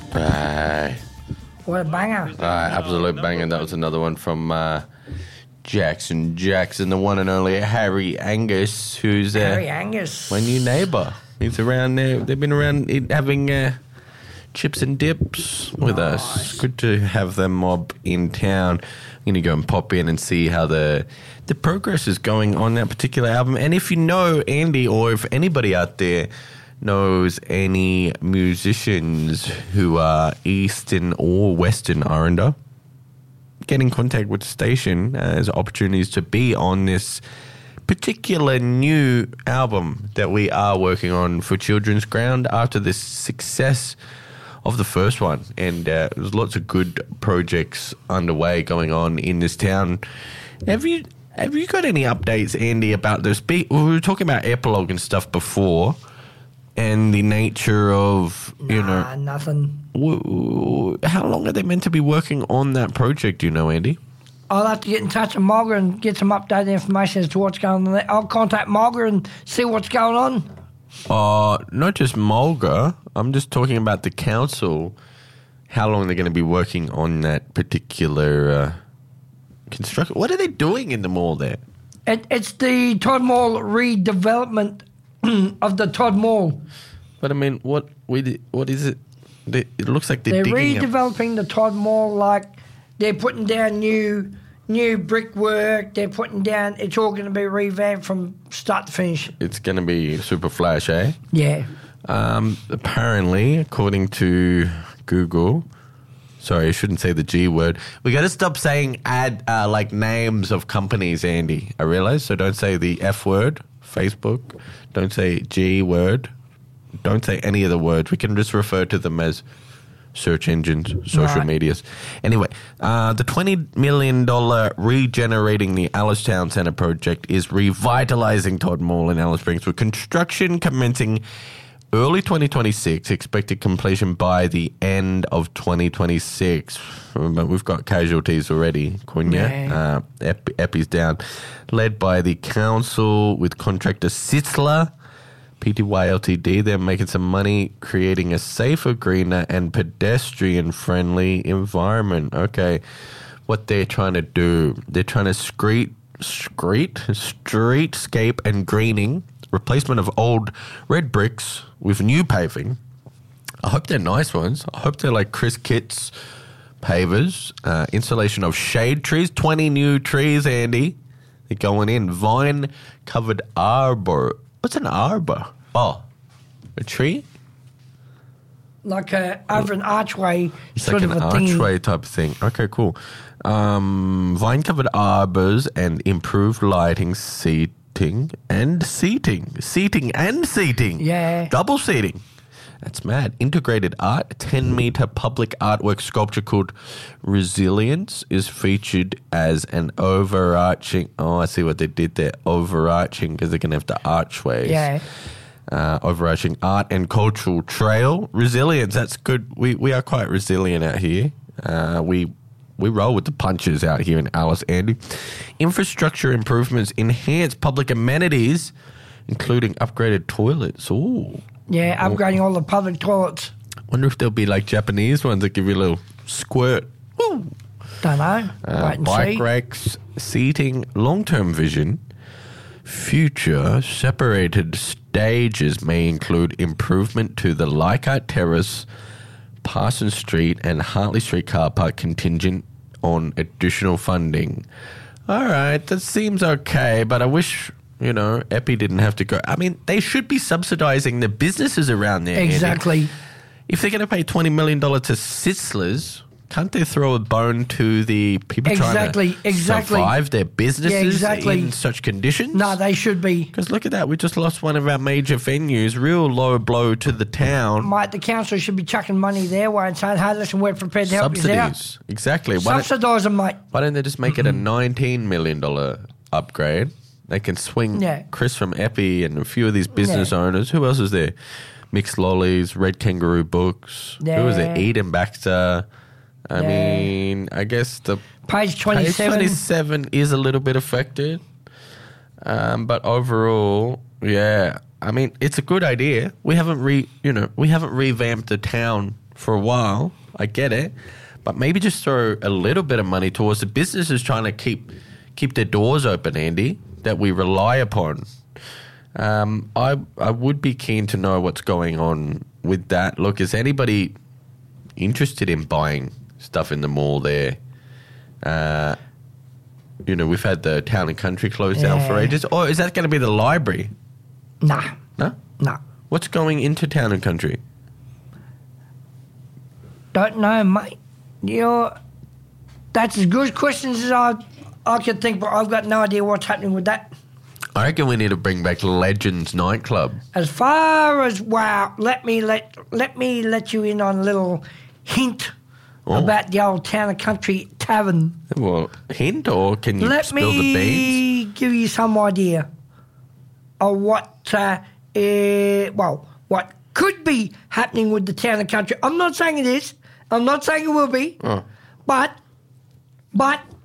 What a banger. Absolute banger. That was another one from Jackson, the one and only Harry Angus, who's Harry Angus. my new neighbour. He's around there. They've been around having chips and dips with us. Good to have them mob in town. I'm going to go and pop in and see how the progress is going on that particular album. And if you know Andy, or if anybody out there knows any musicians who are Eastern or Western Islander, get in contact with the station as opportunities to be on this particular new album that we are working on for Children's Ground after the success of the first one. And there's lots of good projects underway going on in this town. Have you got any updates, Andy, about this? We were talking about Epilogue and stuff before, and the nature of, nothing. How long are they meant to be working on that project, Andy? I'll have to get in touch with Mulga and get some updated information as to what's going on there. I'll contact Mulga and see what's going on. Not just Mulga. I'm just talking about the council, how long they're going to be working on that particular construction. What are they doing in the mall there? It's the Todd Mall redevelopment of the Todd Mall. But I mean, what is it? It looks like they're digging redeveloping the Todd Mall. Like they're putting down new brickwork. They're putting down. It's all going to be revamped from start to finish. It's going to be super flash, eh? Yeah. Apparently, according to Google. Sorry, I shouldn't say the G word. We got to stop saying like names of companies, Andy. I realize. So don't say the F word. Facebook. Don't say G word. Don't say any of the words. We can just refer to them as search engines, social medias. Anyway, the $20 million Regenerating the Alice Centre project is revitalising Todd Mall in Alice Springs, with construction commencing early 2026, expected completion by the end of 2026. But we've got casualties already, Quenya. Epi's down. Led by the council with contractor Sitzler, Pty Ltd. They're making some money creating a safer, greener and pedestrian-friendly environment. Okay, what they're trying to do, they're trying to streetscape and greening, replacement of old red bricks with new paving. I hope they're nice ones. I hope they're like Chris Kitts pavers. Installation of shade trees, 20 new trees, Andy. They're going in. Vine-covered arbor. What's an arbor? Oh, a tree? Like over an archway. It's like an archway type of thing. Okay, cool. Vine-covered arbors and improved lighting, seating. Yeah. Double seating. That's mad. Integrated art. A 10-meter public artwork sculpture called Resilience is featured as an overarching... Oh, I see what they did there. Overarching, because they're going to have the archways. Yeah. Overarching art and cultural trail. Resilience, that's good. We are quite resilient out here. We roll with the punches out here in Alice, Andy. Infrastructure improvements, enhance public amenities, including upgraded toilets. Ooh. Yeah, upgrading all the public toilets. Wonder if there'll be like Japanese ones that give you a little squirt. Woo. Don't know. Wait and bike see. racks, seating, long-term vision. Future separated stages may include improvement to the Leichhardt Terrace, Parsons Street and Hartley Street car park, contingent on additional funding. All right, that seems okay, but I wish, Epi didn't have to go. I mean, they should be subsidising the businesses around there. Exactly. Andy. If they're going to pay $20 million to Sitzler's, can't they throw a bone to the people trying to survive their businesses in such conditions? No, they should be. Because look at that. We just lost one of our major venues. Real low blow to the town. Mate, the council should be chucking money their way and saying, hey, listen, we're prepared to help you out. Subsidies. Exactly. Subsidise them, mate. Why don't they just make it a $19 million upgrade? They can swing Chris from Epi and a few of these business owners. Who else is there? Mixed Lollies, Red Kangaroo Books. Yeah. Who is there? Eden Baxter. I mean, I guess the page 27. Page 27 is a little bit affected. But overall, yeah. I mean, it's a good idea. We haven't revamped the town for a while. I get it. But maybe just throw a little bit of money towards the businesses trying to keep their doors open, Andy, that we rely upon. I would be keen to know what's going on with that. Look, is anybody interested in buying stuff in the mall there? We've had the Town and Country closed down for ages. Or is that going to be the library? Nah. No? Nah. What's going into Town and Country? Don't know, mate. That's as good questions as I could think, but I've got no idea what's happening with that. I reckon we need to bring back Legends nightclub. As far as let me let you in on a little hint about the old Town and Country Tavern. Well, hint, or can you spill the beans? Let me give you some idea of what could be happening with the Town and Country. I'm not saying it is. I'm not saying it will be. Oh. But